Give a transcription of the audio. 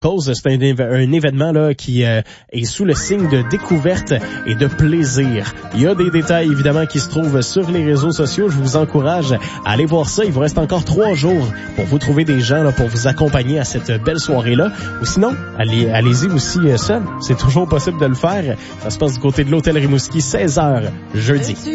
Cause, c'est un événement là qui est sous le signe de découverte et de plaisir. Il y a des détails évidemment qui se trouvent sur les réseaux sociaux. Je vous encourage à aller voir ça. Il vous reste encore 3 jours pour vous trouver des gens là pour vous accompagner à cette belle soirée-là. Ou sinon, allez-y aussi seul. C'est toujours possible de le faire. Ça se passe du côté de l'hôtel Rimouski, 16h jeudi.